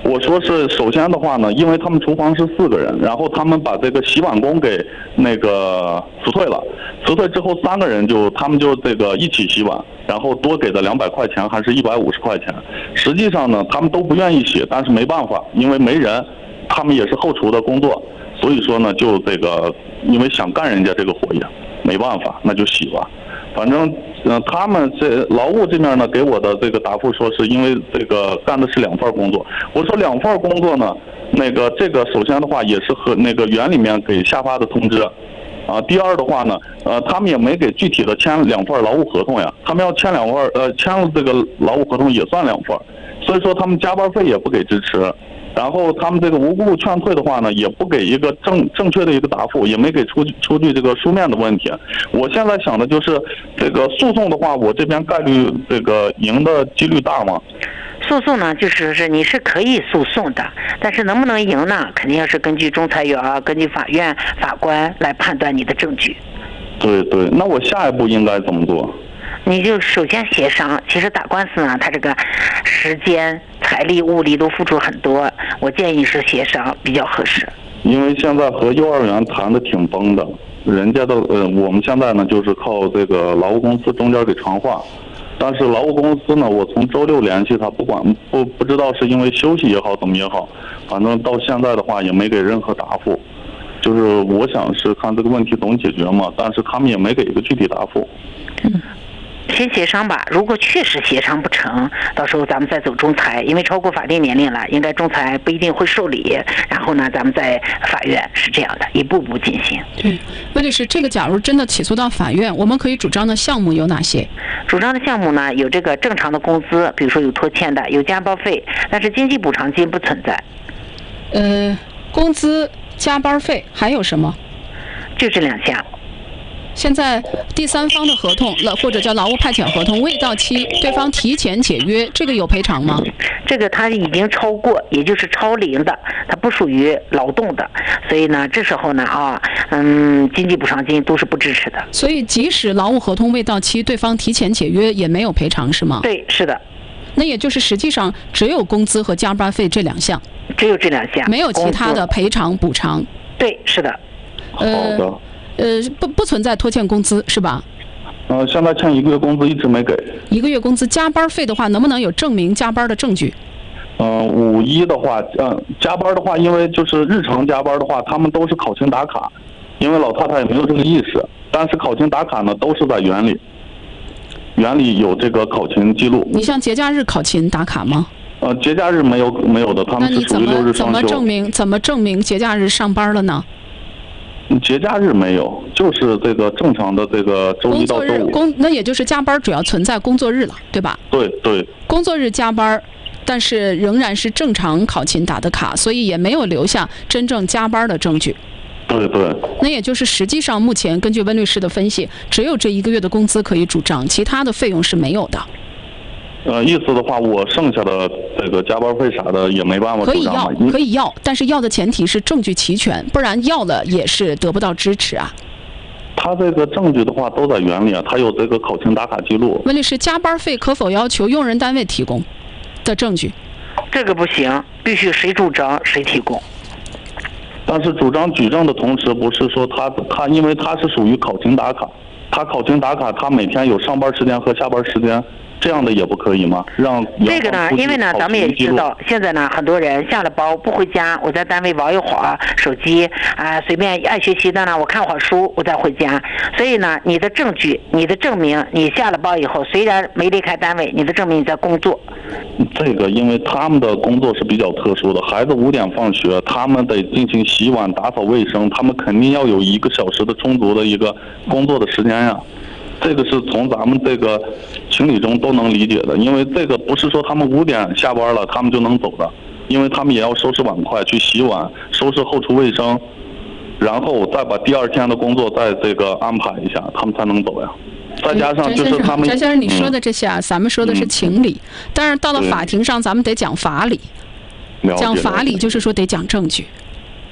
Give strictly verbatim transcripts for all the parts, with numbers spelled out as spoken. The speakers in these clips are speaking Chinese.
我说是，首先的话呢，因为他们厨房是四个人，然后他们把这个洗碗工给那个辞退了，辞退之后三个人就他们就这个一起洗碗，然后多给的两百块钱还是一百五十块钱，实际上呢他们都不愿意洗，但是没办法，因为没人，他们也是后厨的工作，所以说呢就这个因为想干人家这个活也没办法，那就洗吧。反正，呃，他们这劳务这面呢给我的这个答复说，是因为这个干的是两份工作。我说两份工作呢，那个这个首先的话也是和那个园里面给下发的通知，啊，第二的话呢，呃，他们也没给具体的签两份劳务合同呀，他们要签两份，呃，签了这个劳务合同也算两份，所以说他们加班费也不给支持。然后他们这个无故劝退的话呢，也不给一个正正确的一个答复，也没给出出具这个书面的问题。我现在想的就是，这个诉讼的话，我这边概率这个赢的几率大吗？ 诉讼呢，就是是你是可以诉讼的，但是能不能赢呢？肯定要是根据仲裁员啊，根据法院法官来判断你的证据。 对对，那我下一步应该怎么做？ 你就首先协商，其实打官司呢，它这个时间、财力、物力都付出很多，我建议是协商比较合适。 因为现在和幼儿园谈的挺崩的，人家的呃，我们现在呢就是靠这个劳务公司中间给传话，但是劳务公司呢，我从周六联系他，不管不不知道是因为休息也好怎么也好，反正到现在的话也没给任何答复。就是我想是看这个问题怎么解决嘛，但是他们也没给一个具体答复。 嗯。先协商吧，如果确实协商不成，到时候咱们再走仲裁，因为超过法定年龄了，应该仲裁不一定会受理。然后呢，咱们在法院是这样的，一步步进行。 对，问题是这个，假如真的起诉到法院，我们可以主张的项目有哪些？ 主张的项目呢，有这个正常的工资，比如说有拖欠的，有加班费，但是经济补偿金不存在。 呃，工资、加班费还有什么？ 就这两项。 现在第三方的合同了，或者叫劳务派遣合同未到期，对方提前解约，这个有赔偿吗？ 这个他已经超过，也就是超龄的，它不属于劳动的，所以呢，这时候呢啊，嗯，经济补偿金都是不支持的。 所以即使劳务合同未到期，对方提前解约也没有赔偿，是吗？ 对，是的。 那也就是实际上只有工资和加班费这两项， 只有这两项， 没有其他的赔偿补偿。 对，是的。 好的。 呃，不不存在拖欠工资是吧？ 呃，现在欠一个月工资一直没给。 一个月工资，加班费的话，能不能有证明加班的证据？ 嗯、呃，五一的话，呃，加班的话，因为就是日常加班的话，他们都是考勤打卡，因为老太太也没有这个意识，但是考勤打卡呢都是在园里，园里有这个考勤记录。 你像节假日考勤打卡吗？ 呃，节假日没有没有的，他们是属于六日双休。 那你怎么怎么证明怎么证明节假日上班了呢？ 节假日没有，就是这个正常的这个周一到周五。 工那也就是加班主要存在工作日了，对吧？ 对对。 工作日加班，但是仍然是正常考勤打的卡，所以也没有留下真正加班的证据。 对对。 那也就是实际上目前根据温律师的分析，只有这一个月的工资可以主张，其他的费用是没有的。 呃，意思的话，我剩下的这个加班费啥的也没办法可以要，可以要，但是要的前提是证据齐全，不然要了也是得不到支持啊。 他这个证据的话都在园里啊，他有这个考勤打卡记录。 温律师，加班费可否要求用人单位提供的证据？ 这个不行，必须谁主张谁提供。 但是主张举证的同时，不是说他他因为他是属于考勤打卡，他考勤打卡，他每天有上班时间和下班时间。这样的也不可以吗？让这个呢，因为呢，咱们也知道，现在呢，很多人下了班不回家，我在单位玩一会儿手机啊，随便爱学习的呢，我看会儿书，我再回家。所以呢，你的证据、你的证明，你下了班以后，虽然没离开单位，你的证明你在工作。 这个，因为他们的工作是比较特殊的，孩子五点放学，他们得进行洗碗、打扫卫生，他们肯定要有一个小时的充足的一个工作的时间呀。这个是从咱们这个情理中都能理解的，因为这个不是说他们五点下班了他们就能走的，因为他们也要收拾碗筷、去洗碗、收拾后厨卫生，然后再把第二天的工作再这个安排一下，他们才能走呀。再加上就是他们， 翟先生，你说的这些啊，嗯、咱们说的是情理，嗯、但是到了法庭上，咱们得讲法理。讲法理就是说得讲证据。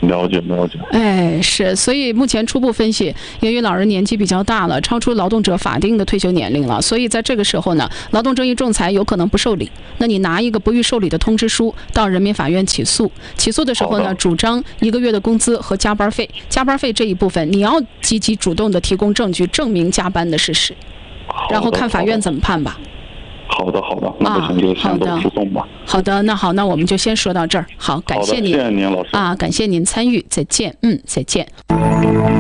了解了解。 哎，是，所以目前初步分析，由于老人年纪比较大了，超出劳动者法定的退休年龄了，所以在这个时候呢，劳动争议仲裁有可能不受理。那你拿一个不予受理的通知书到人民法院起诉，起诉的时候呢，主张一个月的工资和加班费，加班费这一部分你要积极主动的提供证据，证明加班的事实，然后看法院怎么判吧。 好的好的，那不行就先走诉讼吧。 啊、好的，那好，那我们就先说到这儿。好，感谢您， 谢谢您老师啊，感谢您参与，再见，嗯，再见。